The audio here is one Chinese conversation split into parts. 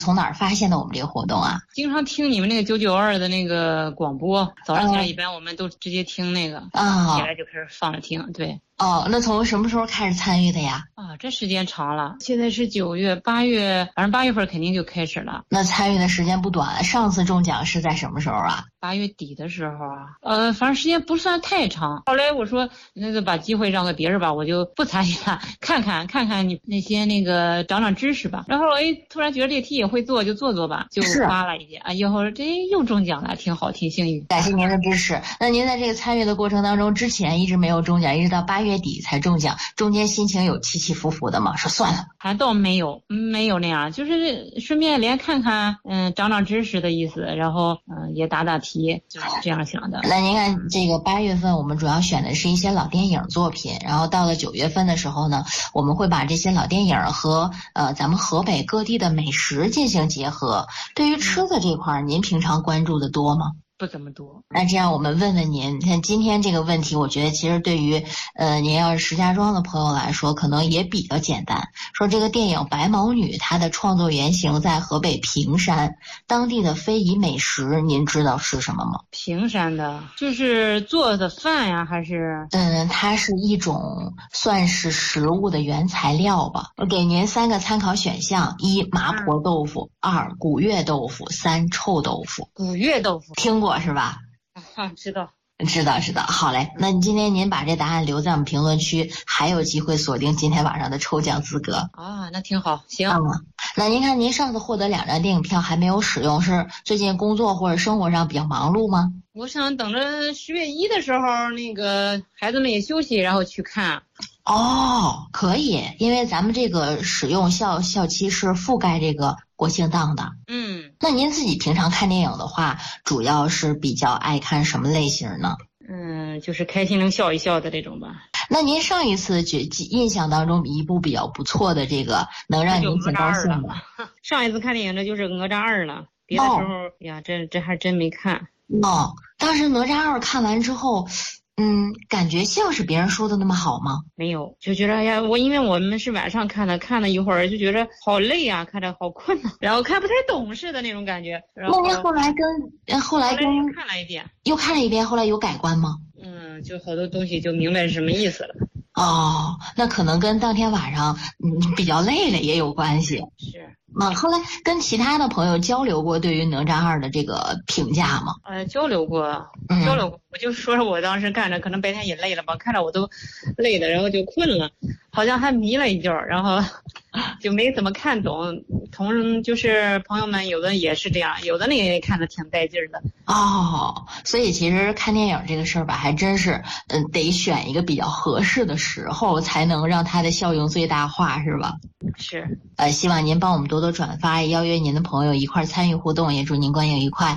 从哪儿发现的我们这个活动啊？ 经常听你们那个992的那个广播，早上起来一般我们都直接听那个，起来就开始放着听。对。 那从什么时候开始参与的呀？ 这时间长了，现在是9月、8月，反正8月份肯定就开始了。 那参与的时间不短，上次中奖是在什么时候啊 ？8月底的时候啊。反正时间不算太长。后来我说那就把机会让给别人吧，我就不参与了，看看你那些那个长知识吧。然后突然觉得这题也会做，就做吧，就发了一点以后这又中奖了，挺好，挺幸运。 感谢您的支持。那您在这个参与的过程当中，之前一直没有中奖，一直到8月底才中奖，中间心情有起起伏伏的吗？说算了， 还倒没有那样，就是顺便连看看长知识的意思，然后也答题，就是这样想的。 那您看这个8月份我们主要选的是一些老电影作品，然后到了9月份的时候呢，我们会把这些老电影和咱们河北各地的美食进行结合。对于吃的这块您平常关注的多吗？ 不怎么多。 那这样我们问问您，看今天这个问题，我觉得其实对于您要是石家庄的朋友来说，可能也比较简单。说这个电影《白毛女》，它的创作原型在河北平山，当地的非遗美食，您知道是什么吗？ 平山的，就是做的饭呀，还是？ 它是一种算是食物的原材料吧。我给您3个参考选项：1麻婆豆腐，2古月豆腐，3臭豆腐。 古月豆腐听过是吧？ 知道。 好嘞，那今天您把这答案留在我们评论区，还有机会锁定今天晚上的抽奖资格那挺好。行。 那您看您上次获得2张电影票还没有使用，是最近工作或者生活上比较忙碌吗？ 我想等着10月1的时候，那个孩子们也休息，然后去看。 可以，因为咱们这个使用校期是覆盖这个国庆档的。那您自己平常看电影的话，主要是比较爱看什么类型呢？ 就是开心能笑一笑的这种吧。 那您上一次印象当中一部比较不错的这个能让您挺高兴的？ 上一次看电影这就是哪吒2了，别的时候这还真没看。 当时哪吒2看完之后，感觉像是别人说的那么好吗？ 没有，就觉得因为我们是晚上看了一会儿，就觉得好累啊，看着好困啊，然后看不太懂似的那种感觉。 那您后来看了一遍， 又看了一遍，后来有改观吗？ 就好多东西就明白是什么意思了。 那可能跟当天晚上比较累了也有关系。 是。 后来跟其他的朋友交流过对于哪吒2的这个评价吗？ 交流过。我就说我当时看着，可能白天也累了吧，看着我都累的，然后就困了，好像还迷了一觉，然后就没怎么看懂。就是朋友们有的也是这样，有的那也看着挺带劲的。 所以其实看电影这个事儿吧，还真是得选一个比较合适的时候，才能让它的效用最大化，是吧？ 是。 希望您帮我们多多转发，邀约您的朋友一块参与互动，也祝您观影愉快。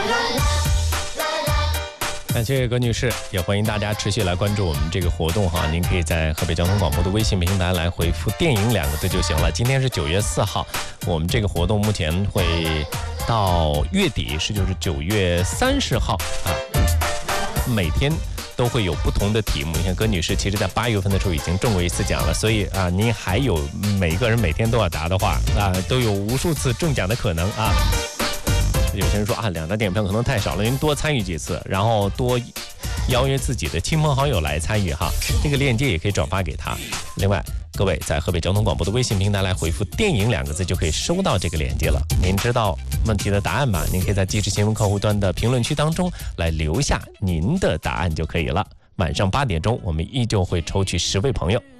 感谢葛女士，也欢迎大家持续来关注我们这个活动您可以在河北交通广播的微信平台来回复电影2个字就行了。今天是9月4号，我们这个活动目前会到月底，就是9月30号每天都会有不同的题目。你看葛女士其实在8月份的时候已经中过1次奖了，所以您还有每个人每天都要答的话都有无数次中奖的可能有些人说2张电影票可能太少了，您多参与几次，然后多邀约自己的亲朋好友来参与这个链接也可以转发给他。另外各位在河北交通广播的微信平台来回复电影2个字就可以收到这个链接了。您知道问题的答案吗？您可以在即时新闻客户端的评论区当中来留下您的答案就可以了。晚上8点钟我们依旧会抽取10位朋友